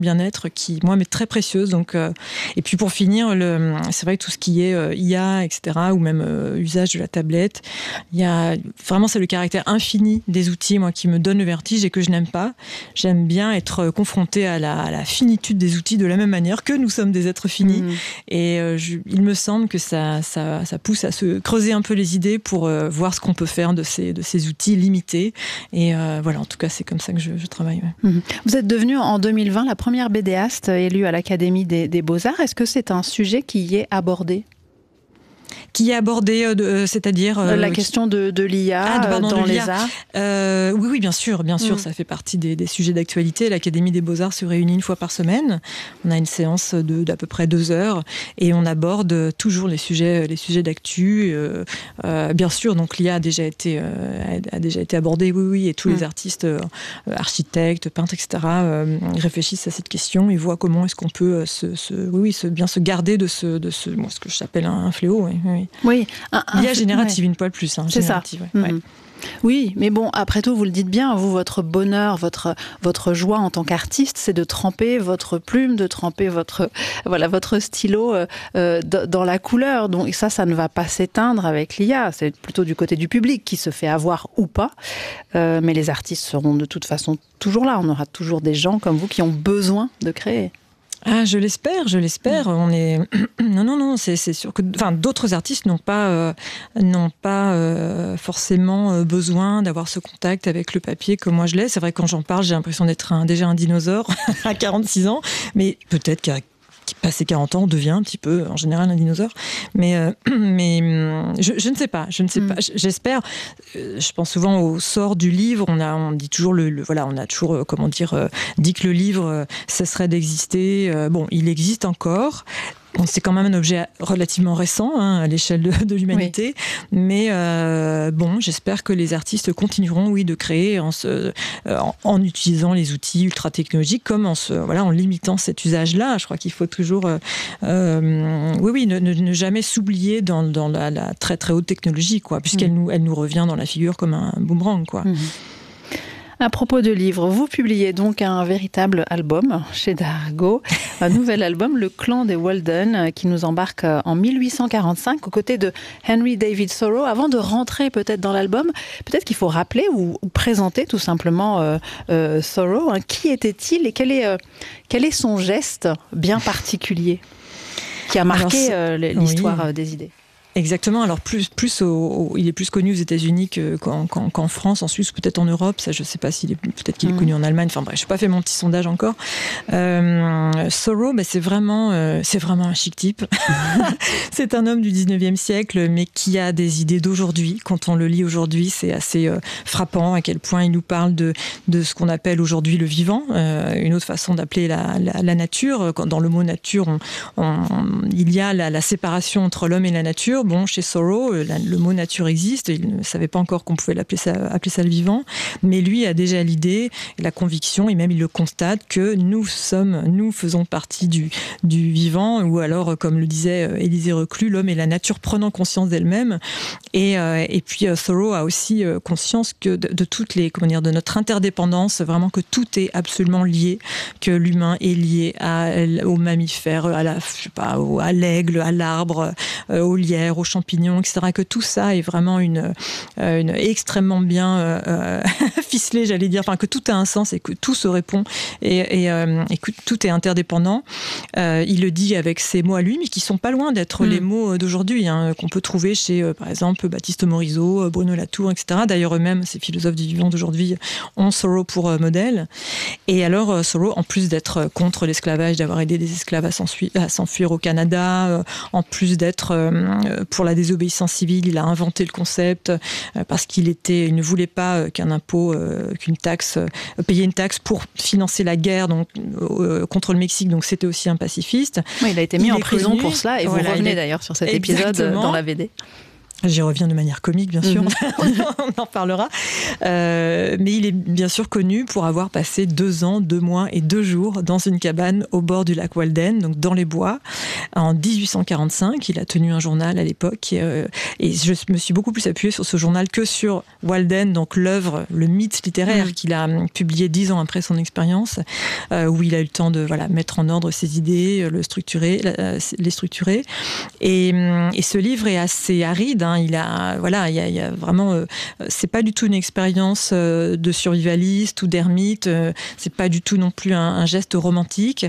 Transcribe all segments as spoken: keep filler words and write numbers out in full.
bien-être qui, moi, m'est très précieuse. Donc, euh, et puis pour finir, le, c'est vrai que tout ce qui est euh, I A, et cetera, ou même euh, usage de la tablette, il y a vraiment, c'est le caractère infini des outils, moi, qui me donne le vertige et que je n'aime pas. J'aime bien être confrontée à la, à la finitude des outils de la même manière que nous sommes des êtres finis. Mmh. Et euh, je, il me semble que ça, ça, ça pousse à se creuser un peu les idées pour euh, voir ce qu'on peut faire de ces, de ces outils limités. Et euh, voilà, en tout cas, c'est comme ça que je, je travaille. Ouais. Mmh. Vous êtes devenue en deux mille vingt la première bédéaste élue à l'Académie des, des Beaux-Arts. Est-ce que c'est un sujet qui y est abordé ? Qui est abordé, euh, c'est-à-dire euh, la question de, de l'I A ah, pardon, dans de l'I A. Les arts. Euh, oui, oui, bien sûr, bien sûr, mmh. ça fait partie des, des sujets d'actualité. L'Académie des Beaux-Arts se réunit une fois par semaine. On a une séance de, d'à peu près deux heures et on aborde toujours les sujets, les sujets d'actu. Euh, euh, bien sûr, donc l'I A a déjà été, euh, a déjà été abordée, oui, oui, et tous mmh. les artistes, euh, architectes, peintres, et cetera, euh, réfléchissent à cette question et voient comment est-ce qu'on peut se, se, oui, oui, se, bien se garder de ce, de ce, moi, ce que j'appelle un, un fléau. Oui, oui. Oui, l'I A générative, ouais. une poil plus. Hein, c'est ça. Ouais. Ouais. Mmh. Oui, mais bon, après tout, vous le dites bien, vous, votre bonheur, votre, votre joie en tant qu'artiste, c'est de tremper votre plume, de tremper votre, voilà, votre stylo euh, dans la couleur. Donc ça, ça ne va pas s'éteindre avec l'I A. C'est plutôt du côté du public qui se fait avoir ou pas. Euh, mais les artistes seront de toute façon toujours là. On aura toujours des gens comme vous qui ont besoin de créer. Ah, je l'espère, je l'espère. On est non, non, non. C'est, c'est sûr que, enfin, d'autres artistes n'ont pas, euh, n'ont pas euh, forcément euh, besoin d'avoir ce contact avec le papier que moi je l'ai. C'est vrai que quand j'en parle, j'ai l'impression d'être un, déjà un dinosaure à quarante-six ans, mais peut-être qu'à passé quarante ans, on devient un petit peu, en général, un dinosaure. Mais, euh, mais je, je ne sais pas. Je ne sais mm. pas. J'espère. Je pense souvent au sort du livre. On a, on dit toujours le, le voilà, on a toujours, euh, comment dire, euh, dit que le livre euh, cesserait d'exister. Euh, bon, il existe encore. Bon, c'est quand même un objet relativement récent hein, à l'échelle de, de l'humanité, oui. mais euh, bon, j'espère que les artistes continueront, oui, de créer en, se, euh, en, en utilisant les outils ultra technologiques, comme en se, voilà, en limitant cet usage-là. Je crois qu'il faut toujours, euh, euh, oui, oui, ne, ne, ne jamais s'oublier dans, dans la, la très très haute technologie, quoi, puisqu'elle mmh. nous, elle nous revient dans la figure comme un boomerang, quoi. Mmh. À propos de livres, vous publiez donc un véritable album chez Dargaud, un nouvel album, Le Clan des Walden, qui nous embarque en mille huit cent quarante-cinq aux côtés de Henry David Thoreau. Avant de rentrer peut-être dans l'album, peut-être qu'il faut rappeler ou, ou présenter tout simplement euh, euh, Thoreau. Hein. Qui était-il et quel est, euh, quel est son geste bien particulier qui a marqué Alors, euh, l'histoire oui. des idées? Exactement. Alors plus, plus au, au, il est plus connu aux États-Unis que, qu'en, qu'en, qu'en France, en Suisse, peut-être en Europe. Ça, je sais pas s'il est peut-être qu'il est mmh. connu en Allemagne. Enfin bref, je n'ai pas fait mon petit sondage encore. Euh, Thoreau, ben, c'est vraiment, euh, c'est vraiment un chic type. C'est un homme du dix-neuvième siècle, mais qui a des idées d'aujourd'hui. Quand on le lit aujourd'hui, c'est assez euh, frappant à quel point il nous parle de de ce qu'on appelle aujourd'hui le vivant, euh, une autre façon d'appeler la, la, la nature. Quand dans le mot nature, on, on, il y a la, la séparation entre l'homme et la nature. Bon, chez Thoreau, le mot nature existe. Il ne savait pas encore qu'on pouvait l'appeler ça, appeler ça le vivant. Mais lui a déjà l'idée, la conviction, et même il le constate, que nous sommes, nous faisons partie du, du vivant, ou alors, comme le disait Élisée Reclus, l'homme et la nature prenant conscience d'elle-même. Et, euh, et puis, Thoreau a aussi conscience que de, de toutes les, comment dire, de notre interdépendance, vraiment que tout est absolument lié, que l'humain est lié à, aux mammifères, à la, je sais pas, à l'aigle, à l'arbre, aux lierres, aux champignons, et cetera, que tout ça est vraiment une, une extrêmement bien euh, ficelé, j'allais dire, enfin que tout a un sens et que tout se répond et, et, euh, et que tout est interdépendant. Euh, il le dit avec ses mots à lui, mais qui sont pas loin d'être mmh. les mots d'aujourd'hui, hein, qu'on peut trouver chez, euh, par exemple, Baptiste Morisot, Bruno Latour, et cetera. D'ailleurs, eux-mêmes, ces philosophes du vivant d'aujourd'hui, ont Thoreau pour euh, modèle. Et alors, euh, Thoreau, en plus d'être contre l'esclavage, d'avoir aidé des esclaves à s'enfuir, à s'enfuir au Canada, euh, en plus d'être euh, pour la désobéissance civile, il a inventé le concept euh, parce qu'il était, il ne voulait pas euh, qu'un impôt, euh, qu'une taxe, euh, payer une taxe pour financer la guerre donc euh, contre le Mexique. Donc c'était aussi un pacifiste. Oui, il a été mis il en prison connu. Pour cela et voilà, vous revenez est... d'ailleurs sur cet Exactement. Épisode dans la B D. J'y reviens de manière comique, bien sûr, mm-hmm. on en parlera. Euh, mais il est bien sûr connu pour avoir passé deux ans, deux mois et deux jours dans une cabane au bord du lac Walden, donc dans les bois. En dix-huit cent quarante-cinq, il a tenu un journal à l'époque. Euh, et je me suis beaucoup plus appuyée sur ce journal que sur Walden, donc l'œuvre, le mythe littéraire mm. qu'il a publié dix ans après son expérience, euh, où il a eu le temps de voilà, mettre en ordre ses idées, le structurer, la, les structurer. Et, et ce livre est assez aride, hein. Il a, voilà, il y a, il y a vraiment, euh, c'est pas du tout une expérience euh, de survivaliste ou d'ermite. Euh, c'est pas du tout non plus un, un geste romantique.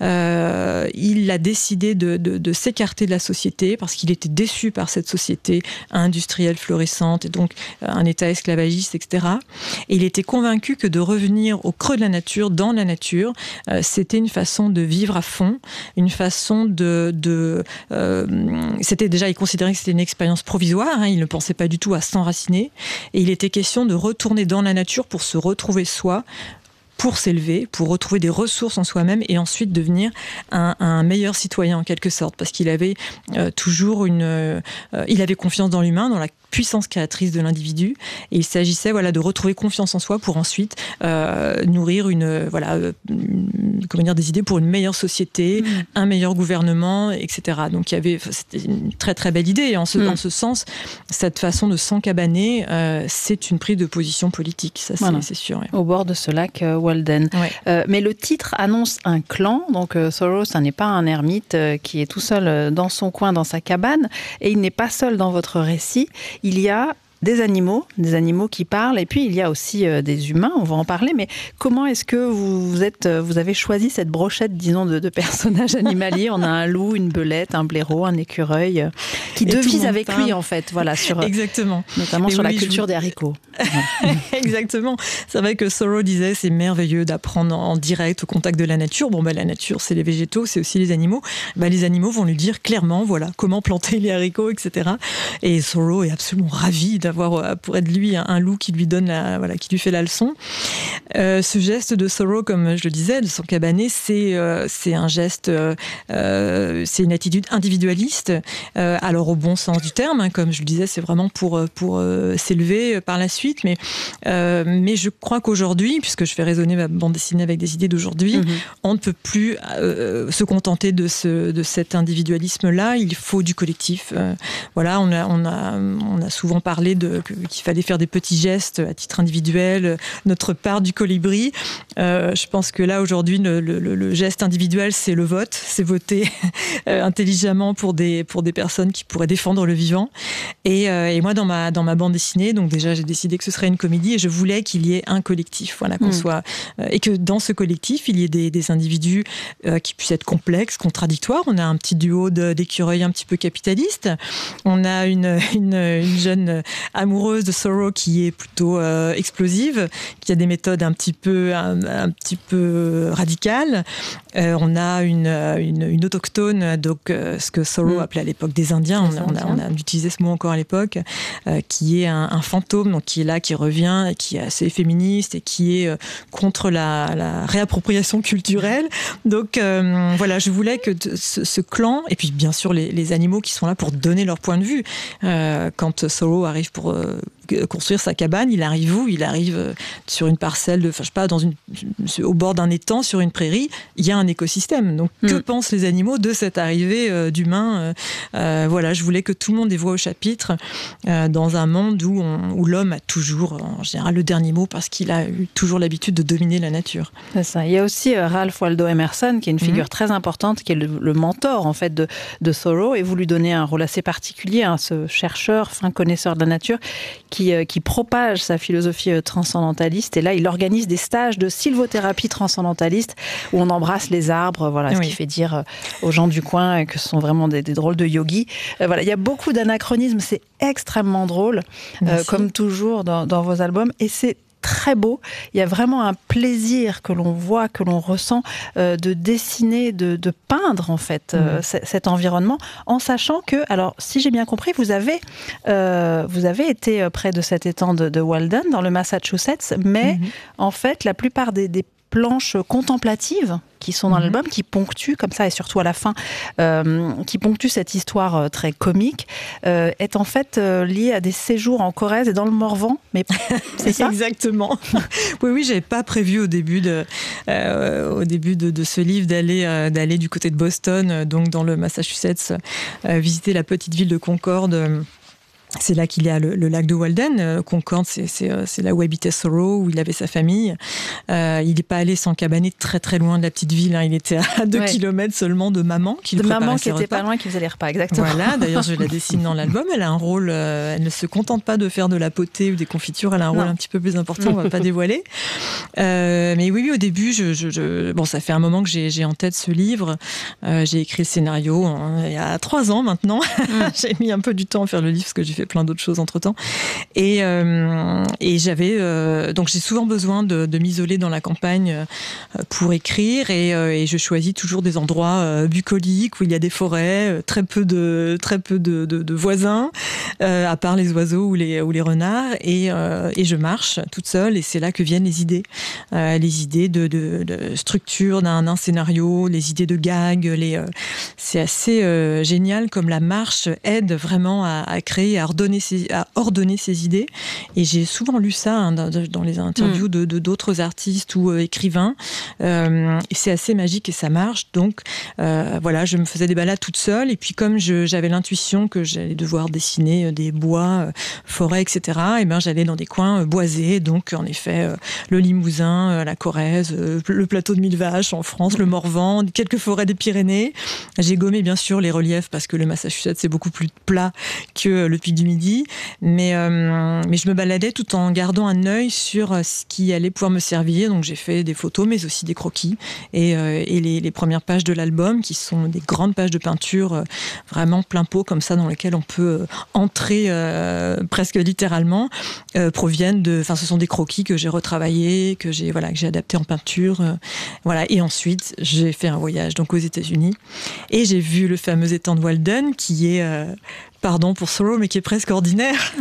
Euh, il a décidé de, de, de s'écarter de la société parce qu'il était déçu par cette société industrielle florissante et donc euh, un État esclavagiste, et cetera. Et il était convaincu que de revenir au creux de la nature, dans la nature, euh, c'était une façon de vivre à fond, une façon de, de euh, c'était déjà, il considérait que c'était une expérience provisoire. Hein, il ne pensait pas du tout à s'enraciner et il était question de retourner dans la nature pour se retrouver soi, pour s'élever, pour retrouver des ressources en soi-même et ensuite devenir un, un meilleur citoyen en quelque sorte, parce qu'il avait euh, toujours une, euh, il avait confiance dans l'humain, dans la puissance créatrice de l'individu, et il s'agissait voilà de retrouver confiance en soi pour ensuite euh, nourrir une voilà une, comment dire des idées pour une meilleure société, mmh. un meilleur gouvernement, et cetera. Donc il y avait c'était une très très belle idée et en ce mmh. en ce sens cette façon de s'encabaner euh, c'est une prise de position politique, ça c'est, voilà. c'est sûr. Ouais. Au bord de ce lac euh, Walden. Ouais. Euh, mais le titre annonce un clan, donc euh, Thoreau, ça n'est pas un ermite euh, qui est tout seul euh, dans son coin, dans sa cabane, et il n'est pas seul dans votre récit. Il y a des animaux, des animaux qui parlent, et puis il y a aussi euh, des humains, on va en parler, mais comment est-ce que vous, vous, êtes, vous avez choisi cette brochette, disons, de, de personnages animaliers? On a un loup, une belette, un blaireau, un écureuil, euh, qui devisent avec parle. lui, en fait, voilà, sur, Exactement. notamment et sur oui, la culture vous... des haricots. Exactement. C'est vrai que Thoreau disait, c'est merveilleux d'apprendre en direct, au contact de la nature. Bon, ben, la nature, c'est les végétaux, c'est aussi les animaux. Ben, les animaux vont lui dire clairement, voilà, comment planter les haricots, et cetera. Et Thoreau est absolument ravi d'avoir pour être lui un, un loup qui lui donne la, voilà, qui lui fait la leçon. Euh, ce geste de Thoreau, comme je le disais, de s'encabaner, c'est euh, c'est un geste, euh, c'est une attitude individualiste. Euh, alors au bon sens du terme, hein, comme je le disais, c'est vraiment pour pour euh, s'élever par la suite. Mais euh, mais je crois qu'aujourd'hui, puisque je fais résonner ma bande dessinée avec des idées d'aujourd'hui, mm-hmm. on ne peut plus euh, se contenter de ce de cet individualisme-là. Il faut du collectif. Euh, voilà, on a on a on a souvent parlé de qu'il fallait faire des petits gestes à titre individuel, notre part du colibri. Euh, je pense que là, aujourd'hui, le, le, le geste individuel, c'est le vote, c'est voter intelligemment pour des, pour des personnes qui pourraient défendre le vivant. Et, euh, et moi, dans ma, dans ma bande dessinée, donc déjà, j'ai décidé que ce serait une comédie et je voulais qu'il y ait un collectif, voilà, qu'on mmh. soit, euh, et que dans ce collectif, il y ait des, des individus euh, qui puissent être complexes, contradictoires. On a un petit duo de, d'écureuils un petit peu capitaliste. On a une, une, une jeune amoureuse de Thoreau qui est plutôt euh, explosive, qui a des méthodes un petit peu, un, un petit peu radicales. Euh, on a une, une, une autochtone, donc euh, ce que Thoreau mmh. appelait à l'époque des Indiens. On, on, a, on a utilisé ce mot encore à l'époque, euh, qui est un, un fantôme, donc qui est là, qui revient, qui est assez féministe et qui est euh, contre la, la réappropriation culturelle. Donc euh, voilà, je voulais que ce, ce clan, et puis bien sûr les, les animaux qui sont là pour donner leur point de vue. Euh, quand Thoreau arrive pour euh, construire sa cabane, il arrive où? Il arrive sur une parcelle, de, enfin, je sais pas, dans une, au bord d'un étang, sur une prairie. Il y a un écosystème. Donc, mmh. que pensent les animaux de cette arrivée euh, d'humains? euh, Voilà, je voulais que tout le monde ait voix au chapitre euh, dans un monde où, on, où l'homme a toujours, en général, le dernier mot parce qu'il a eu toujours l'habitude de dominer la nature. C'est ça. Il y a aussi euh, Ralph Waldo Emerson, qui est une figure mmh. très importante, qui est le, le mentor en fait de, de Thoreau, et vous lui donnez un rôle assez particulier, hein, ce chercheur, fin connaisseur de la nature, Qui, qui propage sa philosophie transcendentaliste. Et là, il organise des stages de sylvothérapie transcendentaliste où on embrasse les arbres, voilà, oui. ce qui fait dire aux gens du coin que ce sont vraiment des, des drôles de yogis. Euh, voilà, il y a beaucoup d'anachronismes, c'est extrêmement drôle, euh, comme toujours dans, dans vos albums. Et c'est très beau. Il y a vraiment un plaisir que l'on voit, que l'on ressent euh, de dessiner, de, de peindre en fait euh, mmh. c- cet environnement, en sachant que, alors si j'ai bien compris, vous avez euh, vous avez été près de cet étang de, de Walden dans le Massachusetts, mais mmh. en fait la plupart des, des planches contemplatives qui sont dans mmh. l'album, qui ponctuent comme ça, et surtout à la fin, euh, qui ponctuent cette histoire euh, très comique, euh, est en fait euh, liée à des séjours en Corrèze et dans le Morvan. Mais c'est ça ? Exactement. Oui, oui, j'avais pas prévu au début de, euh, au début de, de ce livre d'aller, euh, d'aller du côté de Boston, euh, donc dans le Massachusetts, euh, visiter la petite ville de Concord. Euh, C'est là qu'il y a le, le lac de Walden. Euh, Concorde, c'est, c'est, c'est là où habitait Thoreau, où il avait sa famille. Euh, il n'est pas allé s'encabaner très très loin de la petite ville. Hein. Il était à deux ouais. kilomètres seulement de maman qui de préparait maman ses qui était repas. pas loin, qui faisait les repas, exactement. Voilà, d'ailleurs je la dessine dans l'album. Elle a un rôle, euh, elle ne se contente pas de faire de la potée ou des confitures, elle a un non. rôle un petit peu plus important, on ne va pas dévoiler. Euh, mais oui, oui, au début, je, je, je, bon, ça fait un moment que j'ai, j'ai en tête ce livre. Euh, j'ai écrit le scénario hein, il y a trois ans maintenant. Mm. J'ai mis un peu du temps à faire le livre parce que j'ai fait plein d'autres choses entre temps. Et, euh, et j'avais euh, donc j'ai souvent besoin de, de m'isoler dans la campagne euh, pour écrire et, euh, et je choisis toujours des endroits euh, bucoliques où il y a des forêts, euh, très peu de très peu de, de, de voisins, euh, à part les oiseaux ou les ou les renards et, euh, et je marche toute seule et c'est là que viennent les idées, euh, les idées de, de, de structure d'un, d'un scénario, les idées de gags, les euh, c'est assez euh, génial comme la marche aide vraiment à, à créer, à ordonner ses, à ordonner ses idées. Et j'ai souvent lu ça hein, dans, dans les interviews mmh. de, de d'autres artistes ou euh, écrivains. Euh, et c'est assez magique et ça marche. Donc euh, voilà, je me faisais des balades toute seule. Et puis comme je, j'avais l'intuition que j'allais devoir dessiner des bois, euh, forêts, et cetera. Et ben j'allais dans des coins euh, boisés. Donc en effet, euh, le Limousin, euh, la Corrèze, euh, le plateau de Mille Vaches en France, mmh. le Morvan, quelques forêts des Pyrénées. J'ai gommé bien sûr les reliefs parce que le Massachusetts c'est beaucoup plus plat que le Pic du Midi. Mais, euh, mais je me baladais tout en gardant un œil sur ce qui allait pouvoir me servir. Donc j'ai fait des photos, mais aussi des croquis. Et, euh, et les, les premières pages de l'album, qui sont des grandes pages de peinture, euh, vraiment plein pot, comme ça, dans lesquelles on peut euh, entrer euh, presque littéralement, euh, proviennent de... Enfin, ce sont des croquis que j'ai retravaillés, que j'ai, voilà, que j'ai adaptés en peinture. Euh, voilà. Et ensuite, j'ai fait un voyage donc, aux États-Unis. Et j'ai vu le fameux étang de Walden, qui est... Euh, pardon pour Thoreau, mais qui est presque ordinaire,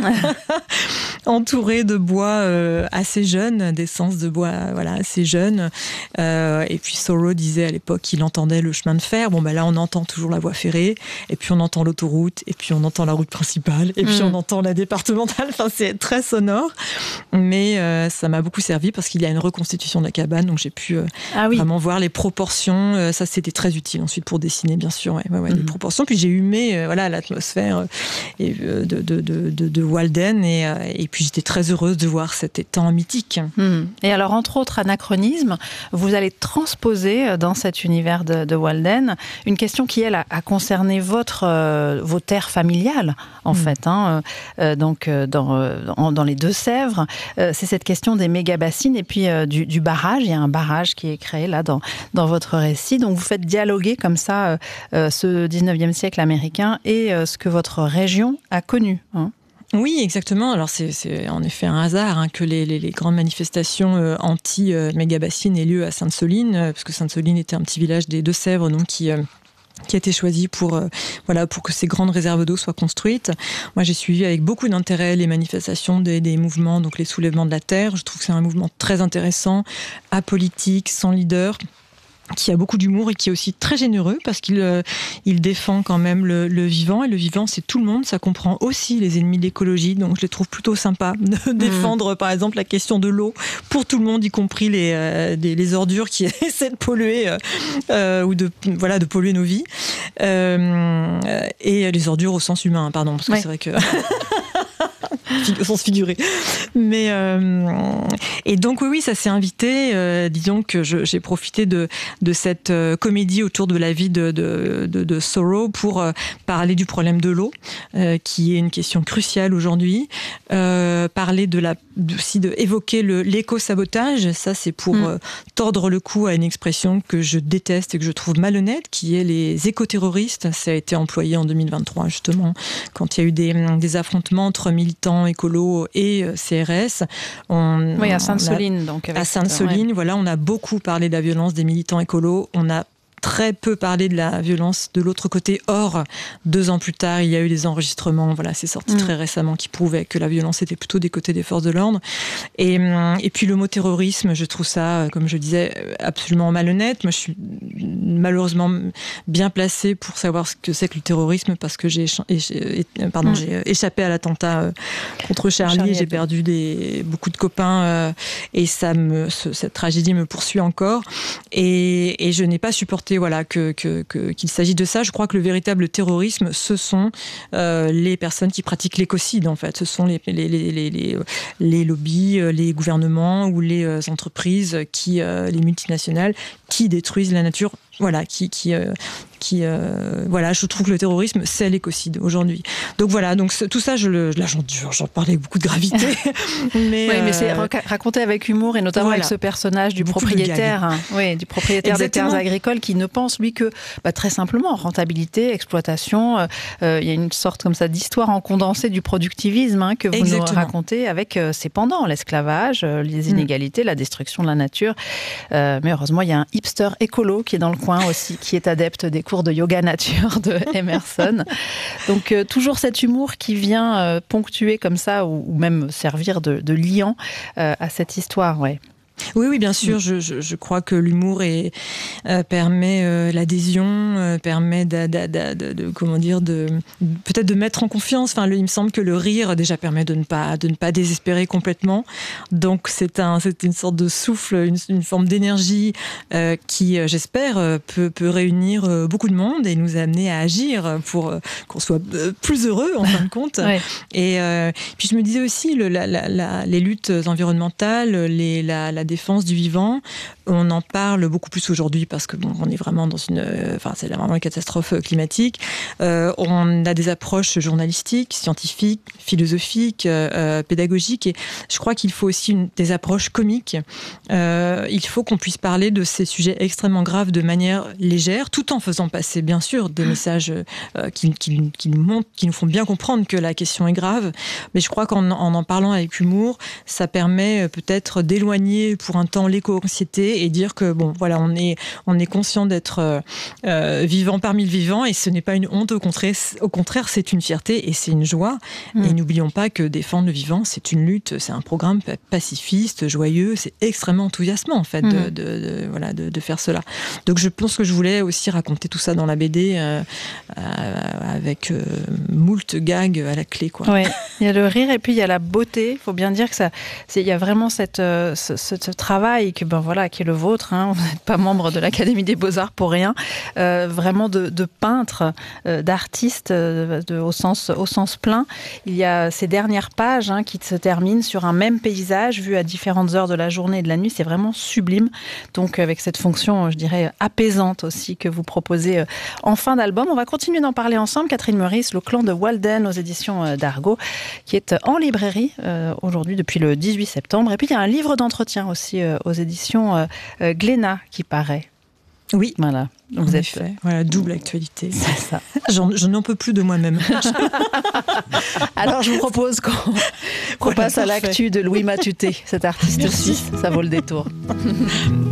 entouré de bois euh, assez jeunes, d'essence de bois voilà, assez jeunes. Euh, et puis Thoreau disait à l'époque qu'il entendait le chemin de fer. Bon, ben là, on entend toujours la voie ferrée, et puis on entend l'autoroute, et puis on entend la route principale, et puis mmh. on entend la départementale. Enfin, c'est très sonore, mais euh, ça m'a beaucoup servi parce qu'il y a une reconstitution de la cabane, donc j'ai pu euh, ah oui. vraiment voir les proportions. Euh, ça, c'était très utile ensuite pour dessiner, bien sûr, ouais, ouais, ouais, mmh. les proportions. Puis j'ai humé euh, voilà, l'atmosphère euh, et, de, de, de, de, de Walden et, et puis j'étais très heureuse de voir cet étang mythique. Mmh. Et alors entre autres anachronismes, vous allez transposer dans cet univers de, de Walden une question qui elle a, a concerné votre, euh, vos terres familiales en mmh. fait, hein, euh, donc dans, dans, dans les Deux-Sèvres. Euh, c'est cette question des méga-bassines et puis euh, du, du barrage. Il y a un barrage qui est créé là dans, dans votre récit. Donc vous faites dialoguer comme ça euh, ce dix-neuvième siècle américain et euh, ce que votre région a connu. Hein. Oui, exactement. Alors c'est, c'est en effet un hasard hein, que les, les, les grandes manifestations euh, anti-méga-bassines aient lieu à Sainte-Soline, euh, parce que Sainte-Soline était un petit village des Deux-Sèvres, donc qui... Euh, qui a été choisi pour, euh, voilà, pour que ces grandes réserves d'eau soient construites. Moi, j'ai suivi avec beaucoup d'intérêt les manifestations des, des mouvements, donc les soulèvements de la terre. Je trouve que c'est un mouvement très intéressant, apolitique, sans leader, qui a beaucoup d'humour et qui est aussi très généreux parce qu'il euh, il défend quand même le, le vivant, et le vivant c'est tout le monde, ça comprend aussi les ennemis de l'écologie, donc je les trouve plutôt sympas de mmh. défendre par exemple la question de l'eau pour tout le monde, y compris les, euh, des, les ordures qui essaient de polluer euh, euh, ou de, voilà, de polluer nos vies euh, et les ordures au sens humain, pardon, parce que ouais. c'est vrai que... au sens figuré. Mais euh, et donc oui, oui, ça s'est invité. Euh, disons que je, j'ai profité de de cette euh, comédie autour de la vie de de de, de Thoreau pour euh, parler du problème de l'eau, euh, qui est une question cruciale aujourd'hui. Euh, parler de la aussi de évoquer le l'éco-sabotage. Ça, c'est pour mmh. euh, tordre le cou à une expression que je déteste et que je trouve malhonnête, qui est les écoterroristes. Ça a été employé en deux mille vingt-trois justement quand il y a eu des des affrontements entre militants écolos et C R S. On, oui, à Sainte-Soline. Donc à Sainte-Soline, ouais. voilà, on a beaucoup parlé de la violence des militants écolos. On a très peu parlé de la violence de l'autre côté. Or, deux ans plus tard, il y a eu des enregistrements, voilà, c'est sorti mmh. très récemment, qui prouvaient que la violence était plutôt des côtés des forces de l'ordre. Et, et puis le mot terrorisme, je trouve ça, comme je disais, absolument malhonnête. Moi, je suis malheureusement bien placée pour savoir ce que c'est que le terrorisme, parce que j'ai, j'ai, pardon, mmh. j'ai échappé à l'attentat contre Charlie, Charlie j'ai perdu des, beaucoup de copains euh, et ça me, ce, cette tragédie me poursuit encore. Et, et je n'ai pas supporté voilà, que, que, que, qu'il s'agisse de ça. Je crois que le véritable terrorisme, ce sont euh, les personnes qui pratiquent l'écocide, en fait. Ce sont les, les, les, les, les, les lobbies, les gouvernements ou les entreprises, qui, euh, les multinationales, qui détruisent la nature. Voilà, qui, qui, euh, qui euh, voilà, je trouve que le terrorisme, c'est l'écocide aujourd'hui. Donc voilà, donc tout ça, je le, là, j'en, j'en parlais avec beaucoup de gravité. mais, oui, euh, mais c'est raconté avec humour et notamment voilà. avec ce personnage du beaucoup propriétaire, hein, oui, du propriétaire Exactement. des terres agricoles qui ne pense lui que, bah, très simplement, rentabilité, exploitation. Il euh, y a une sorte comme ça d'histoire en condensé du productivisme hein, que vous Exactement. nous racontez avec euh, ses pendants, l'esclavage, euh, les inégalités, mmh. la destruction de la nature. Euh, mais heureusement, il y a un hipster écolo qui est dans le coin aussi, qui est adepte des cours de yoga nature de Emerson. Donc euh, toujours cet humour qui vient euh, ponctuer comme ça, ou, ou même servir de, de liant euh, à cette histoire, ouais. Oui, oui, bien sûr. Je, je, je crois que l'humour est, euh, permet euh, l'adhésion, euh, permet de, de, de, de, de comment dire, de peut-être de mettre en confiance. Enfin, le, il me semble que le rire déjà permet de ne pas de ne pas désespérer complètement. Donc c'est un c'est une sorte de souffle, une, une forme d'énergie euh, qui, euh, j'espère, euh, peut peut réunir euh, beaucoup de monde et nous amener à agir pour euh, qu'on soit euh, plus heureux en fin de compte. Ouais. Et euh, puis je me disais aussi le, la, la, la, les luttes environnementales, les la, la défense du vivant, on en parle beaucoup plus aujourd'hui parce que bon, on est vraiment dans une, enfin c'est vraiment une catastrophe climatique. Euh, on a des approches journalistiques, scientifiques, philosophiques, euh, pédagogiques, et je crois qu'il faut aussi une, des approches comiques. Euh, il faut qu'on puisse parler de ces sujets extrêmement graves de manière légère, tout en faisant passer bien sûr des messages euh, qui, qui, qui nous montrent, qui nous font bien comprendre que la question est grave. Mais je crois qu'en en, en parlant avec humour, ça permet peut-être d'éloigner pour un temps l'éco-anxiété et dire que bon, voilà, on est, on est conscient d'être euh, vivant parmi le vivant et ce n'est pas une honte, au contraire, au contraire c'est une fierté et c'est une joie. Mmh. Et n'oublions pas que défendre le vivant, c'est une lutte, c'est un programme pacifiste, joyeux, c'est extrêmement enthousiasmant en fait mmh. de, de, de, voilà, de, de faire cela. Donc je pense que je voulais aussi raconter tout ça dans la B D euh, euh, avec euh, moult gags à la clé, quoi. Ouais. Il y a le rire et puis il y a la beauté. Il faut bien dire que ça, c'est, il y a vraiment cette, euh, ce, ce, ce travail que, ben voilà, qui est le vôtre. Hein. Vous n'êtes pas membre de l'Académie des Beaux-Arts pour rien. Euh, vraiment de, de peintre, euh, d'artiste euh, de, au, sens, au sens plein. Il y a ces dernières pages hein, qui se terminent sur un même paysage vu à différentes heures de la journée et de la nuit. C'est vraiment sublime. Donc avec cette fonction, je dirais, apaisante aussi que vous proposez euh, en fin d'album. On va continuer d'en parler ensemble. Catherine Meurice, Le Clan de Walden aux éditions euh, d'Argo, qui est en librairie euh, aujourd'hui depuis le dix-huit septembre. Et puis il y a un livre d'entretien aussi euh, aux éditions euh, euh, Glénat qui paraît. Oui, voilà. Vous en êtes effet. Voilà, double actualité. C'est ça. J'en, je n'en peux plus de moi-même. Alors je vous propose qu'on, qu'on voilà, passe à l'actu de Louis Matuté, cet artiste Merci. suisse. Ça vaut le détour.